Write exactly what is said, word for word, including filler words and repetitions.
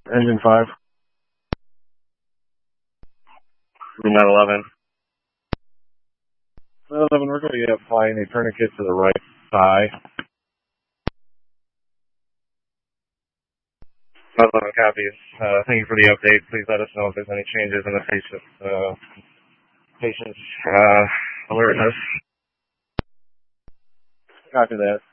Engine five. nine eleven. nine eleven, we're going to be applying a tourniquet to the right thigh. nine eleven copies. Uh, thank you for the update. Please let us know if there's any changes in the patient, uh, patient's uh, alertness. Copy that.